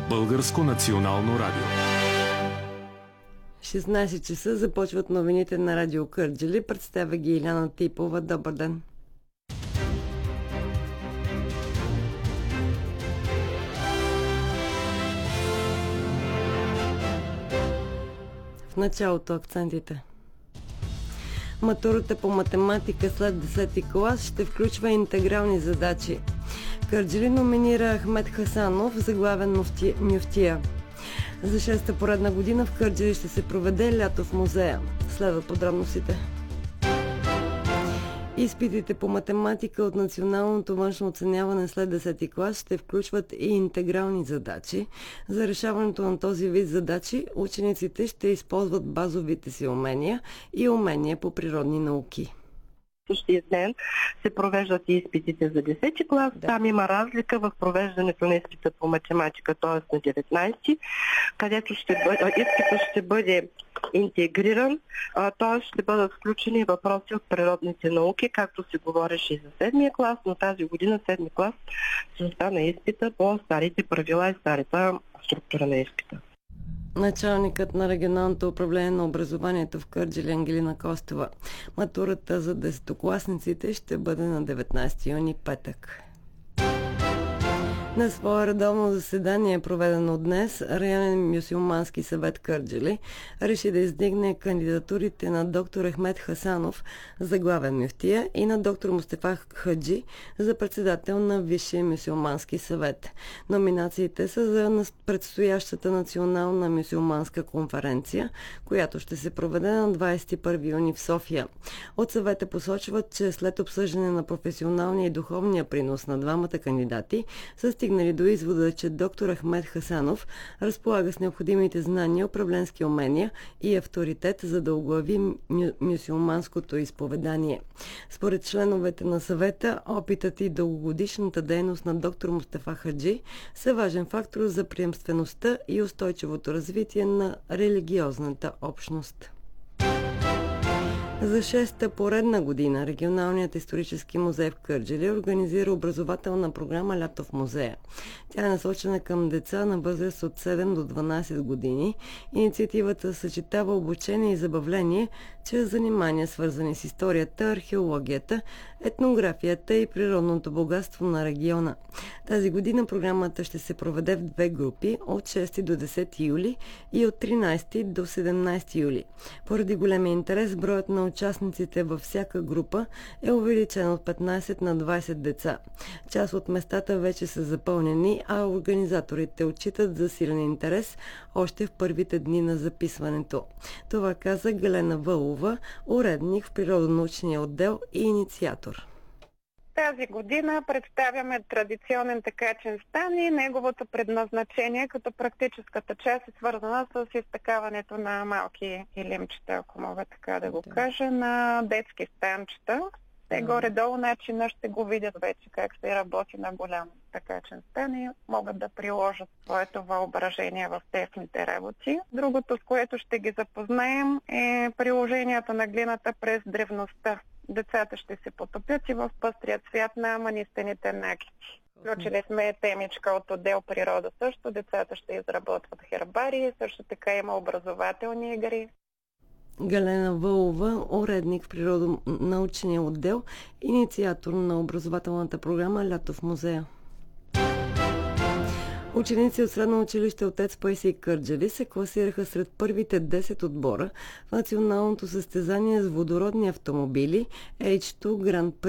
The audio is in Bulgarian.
Българско национално радио. 16 часа започват новините на Радио Кърджали. Представя ги Иляна Типова. Добър ден! В началото акцентите. Матурата по математика след 10-ти клас ще включва интегрални задачи. Кърджали номинира Ахмед Хасанов за главен мюфтия. За 6-та поредна година в Кърджали ще се проведе лято в музея. Следват подробностите. Изпитите по математика от националното външно оценяване след 10-ти клас ще включват и интегрални задачи. За решаването на този вид задачи учениците ще използват базовите си умения и умения по природни науки. Същия ден се провеждат и изпитите за 10-ти клас. Да. Там има разлика в провеждането на изпита по математика, т.е. на 19-ти, където изпитът ще бъде интегриран, т.е. ще бъдат включени въпроси от природните науки, както се говореше и за 7-я клас, но тази година 7-ми клас ще остане изпита по старите правила и старата структура на изпита. Началникът на регионалното управление на образованието в Кърджали Ангелина Костова. Матурата за 10-класниците ще бъде на 19 юни, петък. На свое редовно заседание, проведено днес, Районен мюсюлмански съвет Кърджали реши да издигне кандидатурите на доктор Ахмед Хасанов за главен мюфтия и на доктор Мустафа Хаджи за председател на Висшия мюсюлмански съвет. Номинациите са за предстоящата национална мюсюлманска конференция, която ще се проведе на 21 юни в София. От съвета посочват, че след обсъждане на професионалния и духовния принос на двамата кандидати са стигнали до извода, че доктор Ахмед Хасанов разполага с необходимите знания, управленски умения и авторитет, за да оглави мюсюлманското изповедание. Според членовете на съвета, опитът и дългогодишната дейност на доктор Мустафа Хаджи са важен фактор за приемствеността и устойчивото развитие на религиозната общност. За 6-та поредна година Регионалният исторически музей в Кърджали организира образователна програма «Лято в музея». Тя е насочена към деца на възраст от 7 до 12 години. Инициативата съчетава обучение и забавление чрез занимания, свързани с историята, археологията, етнографията и природното богатство на региона. Тази година програмата ще се проведе в две групи от 6 до 10 юли и от 13 до 17 юли. Поради големия интерес, броят на участниците във всяка група е увеличен от 15 на 20 деца. Част от местата вече са запълнени, а организаторите отчитат засилен интерес още в първите дни на записването. Това каза Галена Вълова, уредник в природонаучния отдел и инициатор. Тази година представяме традиционен тъкачен стан и неговото предназначение, като практическата част е свързана с изтъкаването на малки илимчета, ако мога така да го кажа, на детски станчета. Те горе-долу начина ще го видят вече как се работи на голям тъкачен стан и могат да приложат своето въображение в техните работи. Другото, с което ще ги запознаем, е приложението на глината през древността. Децата ще се потопят и в пъстрия цвят на манистените накити. Включили сме темичка от отдел природа също. Децата ще изработват хербарии, също така има образователни игри. Галена Вълова, уредник в природонаучния отдел, инициатор на образователната програма «Лято в музея». Ученици от средно училище Отец Паисий Кърджали се класираха сред първите 10 отбора в националното състезание с водородни автомобили H2 Grand Prix